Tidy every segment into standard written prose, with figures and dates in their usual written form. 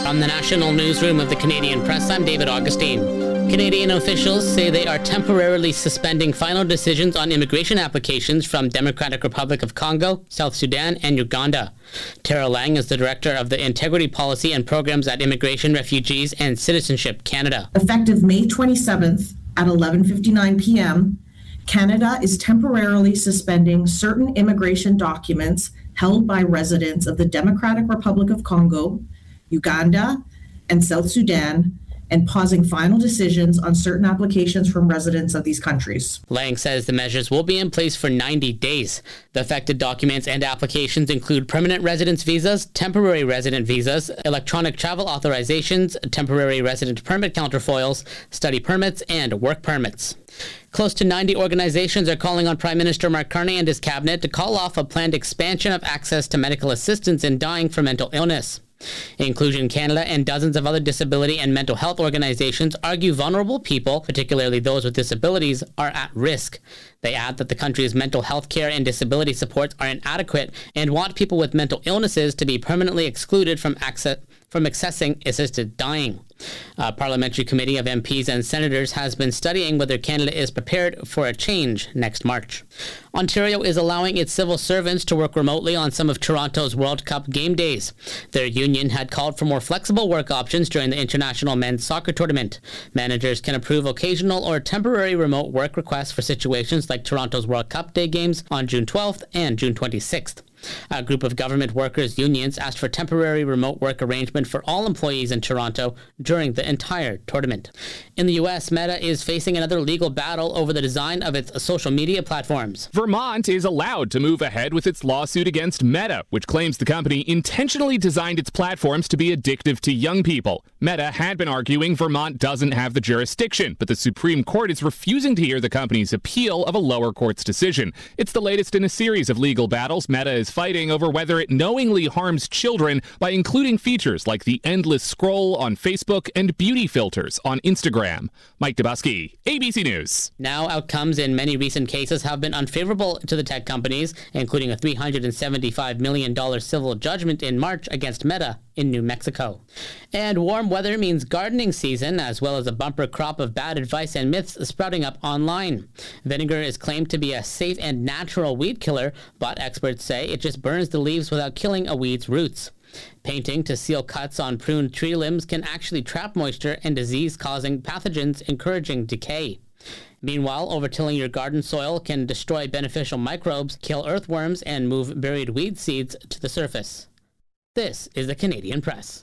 From the National Newsroom of the Canadian Press, I'm David Augustine. Canadian officials say they are temporarily suspending final decisions on immigration applications from Democratic Republic of Congo, South Sudan, and Uganda. Tara Lang is the director of the Integrity Policy and Programs at Immigration, Refugees, and Citizenship Canada. Effective May 27th at 11:59 p.m., Canada is temporarily suspending certain immigration documents held by residents of the Democratic Republic of Congo, Uganda, and South Sudan, and pausing final decisions on certain applications from residents of these countries. Lang says the measures will be in place for 90 days. The affected documents and applications include permanent residence visas, temporary resident visas, electronic travel authorizations, temporary resident permit counterfoils, study permits, and work permits. Close to 90 organizations are calling on Prime Minister Mark Carney and his cabinet to call off a planned expansion of access to medical assistance in dying from mental illness. Inclusion Canada and dozens of other disability and mental health organizations argue vulnerable people, particularly those with disabilities, are at risk. They add that the country's mental health care and disability supports are inadequate and want people with mental illnesses to be permanently excluded from accessing assisted dying. A parliamentary committee of MPs and senators has been studying whether Canada is prepared for a change next March. Ontario is allowing its civil servants to work remotely on some of Toronto's World Cup game days. Their union had called for more flexible work options during the international men's soccer tournament. Managers can approve occasional or temporary remote work requests for situations like Toronto's World Cup Day games on June 12th and June 26th. A group of government workers' unions asked for temporary remote work arrangement for all employees in Toronto during the entire tournament. In the U.S., Meta is facing another legal battle over the design of its social media platforms. Vermont is allowed to move ahead with its lawsuit against Meta, which claims the company intentionally designed its platforms to be addictive to young people. Meta had been arguing Vermont doesn't have the jurisdiction, but the Supreme Court is refusing to hear the company's appeal of a lower court's decision. It's the latest in a series of legal battles Meta is fighting over whether it knowingly harms children by including features like the endless scroll on Facebook and beauty filters on Instagram. Mike Dubusky, ABC News. Now, outcomes in many recent cases have been unfavorable to the tech companies, including a $375 million civil judgment in March against Meta in New Mexico. And warm weather means gardening season, as well as a bumper crop of bad advice and myths sprouting up online. Vinegar is claimed to be a safe and natural weed killer, but experts say it just burns the leaves without killing a weed's roots. Painting to seal cuts on pruned tree limbs can actually trap moisture and disease-causing pathogens, encouraging decay. Meanwhile, overtilling your garden soil can destroy beneficial microbes, kill earthworms, and move buried weed seeds to the surface. This is the Canadian Press.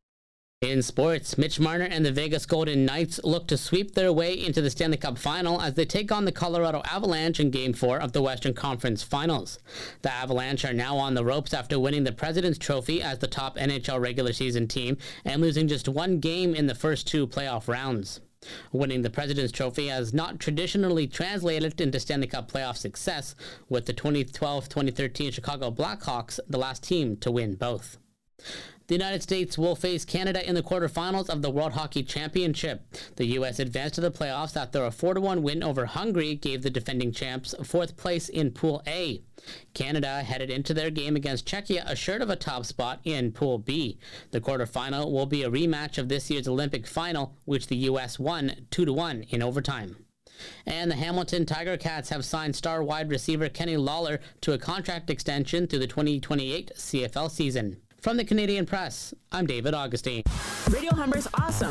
In sports, Mitch Marner and the Vegas Golden Knights look to sweep their way into the Stanley Cup Final as they take on the Colorado Avalanche in Game 4 of the Western Conference Finals. The Avalanche are now on the ropes after winning the President's Trophy as the top NHL regular season team and losing just one game in the first two playoff rounds. Winning the President's Trophy has not traditionally translated into Stanley Cup playoff success, with the 2012-2013 Chicago Blackhawks the last team to win both. The United States will face Canada in the quarterfinals of the World Hockey Championship. The U.S. advanced to the playoffs after a 4-1 win over Hungary gave the defending champs fourth place in Pool A. Canada headed into their game against Czechia assured of a top spot in Pool B. The quarterfinal will be a rematch of this year's Olympic final, which the U.S. won 2-1 in overtime. And the Hamilton Tiger Cats have signed star wide receiver Kenny Lawler to a contract extension through the 2028 CFL season. From the Canadian Press, I'm David Augustine. Radio Humber's awesome.